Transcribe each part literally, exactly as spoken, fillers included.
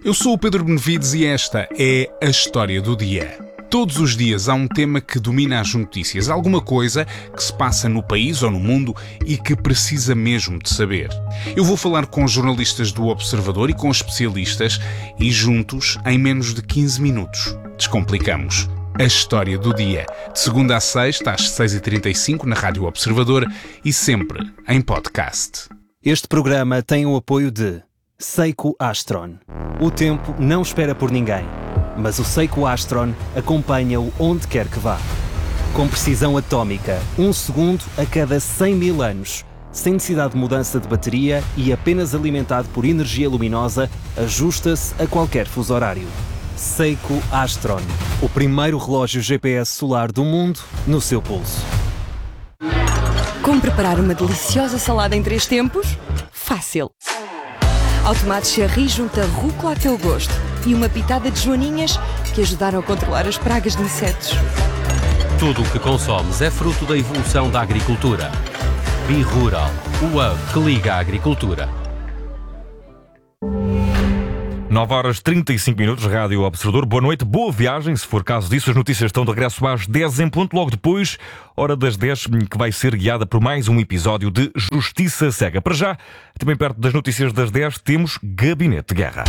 Eu sou o Pedro Benevides e esta é a História do Dia. Todos os dias há um tema que domina as notícias, alguma coisa que se passa no país ou no mundo e que precisa mesmo de saber. Eu vou falar com jornalistas do Observador e com especialistas e juntos, em menos de quinze minutos, descomplicamos a História do Dia. De segunda a sexta, às seis e trinta e cinco, na Rádio Observador e sempre em podcast. Este programa tem o apoio de Seiko Astron. O tempo não espera por ninguém, mas o Seiko Astron acompanha-o onde quer que vá. Com precisão atómica, um segundo a cada cem mil anos, sem necessidade de mudança de bateria e apenas alimentado por energia luminosa, ajusta-se a qualquer fuso horário. Seiko Astron, o primeiro relógio G P S solar do mundo no seu pulso. Como preparar uma deliciosa salada em três tempos? Fácil! Ao tomate cherry junta rúcula a teu gosto e uma pitada de joaninhas que ajudaram a controlar as pragas de insetos. Tudo o que consomes é fruto da evolução da agricultura. BeRural, o hub que liga a agricultura. nove horas e trinta e cinco minutos, Rádio Observador. Boa noite, boa viagem. Se for caso disso, as notícias estão de regresso às dez em ponto. Logo depois, hora das dez, que vai ser guiada por mais um episódio de Justiça Cega. Para já, também perto das notícias das dez, temos Gabinete de Guerra.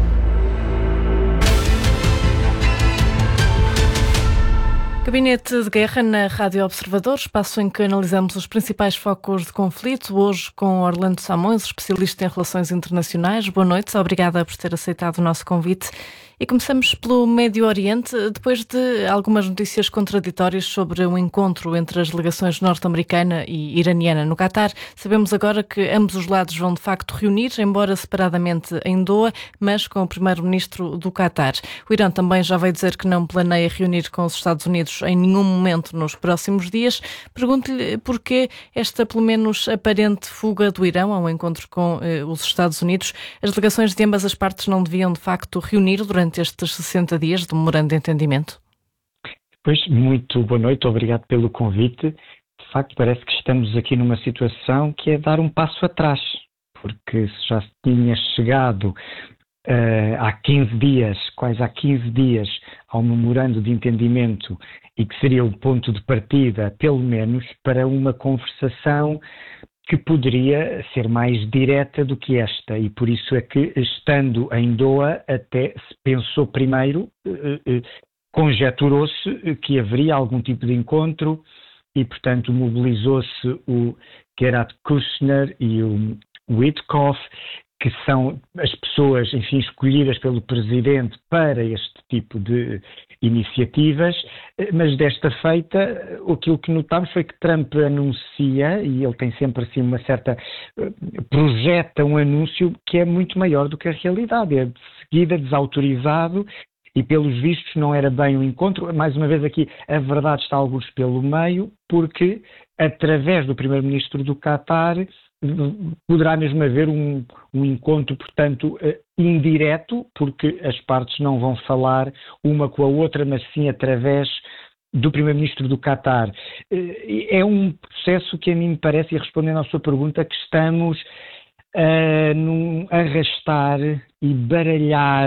Gabinete de Guerra na Rádio Observador, espaço em que analisamos os principais focos de conflito, hoje com Orlando Samões, especialista em relações internacionais. Boa noite, obrigada por ter aceitado o nosso convite. E começamos pelo Médio Oriente, depois de algumas notícias contraditórias sobre um encontro entre as delegações norte-americana e iraniana no Qatar. Sabemos agora que ambos os lados vão de facto reunir, embora separadamente em Doha, mas com o primeiro-ministro do Qatar. O Irão também já veio dizer que não planeia reunir com os Estados Unidos em nenhum momento nos próximos dias. Pergunto-lhe porquê esta, pelo menos, aparente fuga do Irão ao encontro com eh, os Estados Unidos. As delegações de ambas as partes não deviam de facto reunir durante estes sessenta dias de memorando de entendimento? Pois, muito boa noite, obrigado pelo convite. De facto, parece que estamos aqui numa situação que é dar um passo atrás, porque se já se tinha chegado uh, há quinze dias, quase há quinze dias, ao memorando de entendimento e que seria o ponto de partida, pelo menos, para uma conversação que poderia ser mais direta do que esta, e por isso é que, estando em Doha, até se pensou primeiro, eh, eh, conjeturou-se que haveria algum tipo de encontro e, portanto, mobilizou-se o Gerhard Kushner e o Witkoff, que são as pessoas, enfim, escolhidas pelo Presidente para este tipo de iniciativas, mas desta feita, aquilo que notamos foi que Trump anuncia, e ele tem sempre assim uma certa, projeta um anúncio que é muito maior do que a realidade, é de seguida desautorizado e pelos vistos não era bem um encontro. Mais uma vez aqui a verdade está alguns pelo meio, porque através do primeiro-ministro do Qatar poderá mesmo haver um, um encontro, portanto, indireto, porque as partes não vão falar uma com a outra, mas sim através do primeiro-ministro do Qatar. É um processo que a mim me parece, e respondendo à sua pergunta, que estamos a num arrastar e baralhar,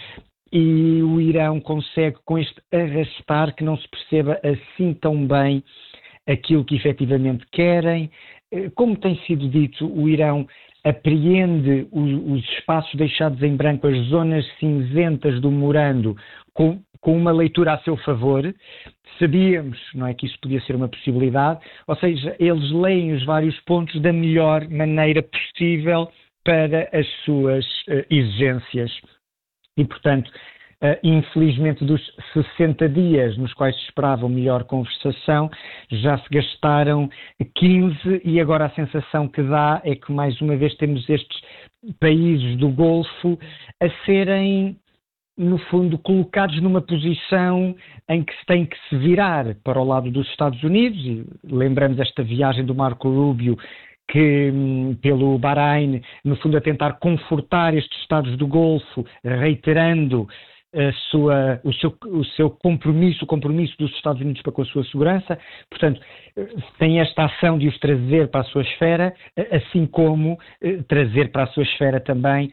e o Irão consegue, com este arrastar, que não se perceba assim tão bem aquilo que efetivamente querem. Como tem sido dito, o Irão apreende os, os espaços deixados em branco, as zonas cinzentas do memorando, com, com uma leitura a seu favor. Sabíamos, não é, que isso podia ser uma possibilidade, ou seja, eles leem os vários pontos da melhor maneira possível para as suas uh, exigências. E, portanto, Uh, infelizmente, dos sessenta dias nos quais se esperava uma melhor conversação, já se gastaram quinze, e agora a sensação que dá é que mais uma vez temos estes países do Golfo a serem, no fundo, colocados numa posição em que se tem que se virar para o lado dos Estados Unidos. E lembramos esta viagem do Marco Rubio, que pelo Bahrein, no fundo, a tentar confortar estes Estados do Golfo, reiterando a sua, o, seu, o seu compromisso, o compromisso dos Estados Unidos para com a sua segurança. Portanto, tem esta ação de os trazer para a sua esfera, assim como eh, trazer para a sua esfera também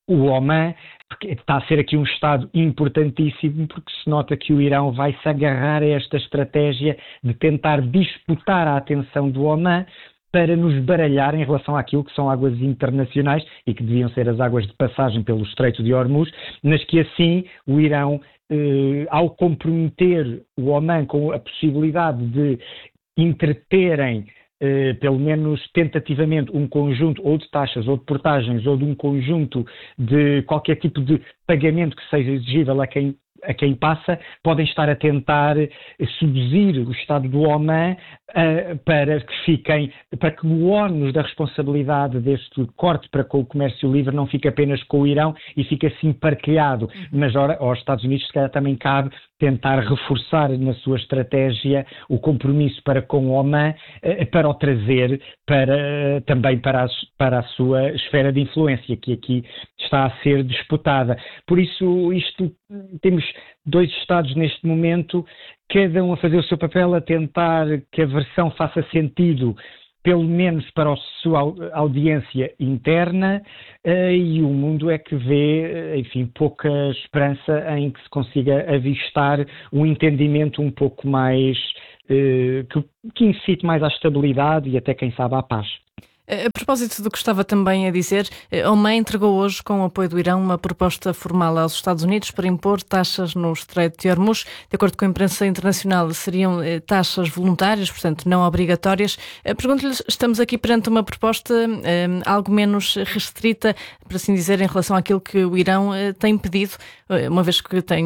o Oman, porque está a ser aqui um Estado importantíssimo, porque se nota que o Irão vai se agarrar a esta estratégia de tentar disputar a atenção do Oman para nos baralhar em relação àquilo que são águas internacionais e que deviam ser as águas de passagem pelo Estreito de Hormuz, mas que assim o Irão, eh, ao comprometer o Oman com a possibilidade de entreterem Uh, pelo menos tentativamente, um conjunto ou de taxas, ou de portagens, ou de um conjunto de qualquer tipo de pagamento que seja exigível a quem, a quem passa, podem estar a tentar seduzir o Estado do Oman uh, para que fiquem, para que o ónus da responsabilidade deste corte para com o comércio livre não fique apenas com o Irão e fique assim partilhado, mas ora, aos Estados Unidos se calhar também cabe tentar reforçar na sua estratégia o compromisso para com o Oman, para o trazer para, também para a, para a sua esfera de influência, que aqui está a ser disputada. Por isso, isto, temos dois Estados neste momento, cada um a fazer o seu papel, a tentar que a versão faça sentido, pelo menos para a sua audiência interna, uh, e o mundo é que vê, enfim, pouca esperança em que se consiga avistar um entendimento um pouco mais, uh, que, que incite mais à estabilidade e até, quem sabe, à paz. A propósito do que estava também a dizer, a Oman entregou hoje, com o apoio do Irão, uma proposta formal aos Estados Unidos para impor taxas no Estreito de Hormuz. De acordo com a imprensa internacional, seriam taxas voluntárias, portanto não obrigatórias. Pergunto-lhe, estamos aqui perante uma proposta um, algo menos restrita, por assim dizer, em relação àquilo que o Irão uh, tem pedido, uma vez que tem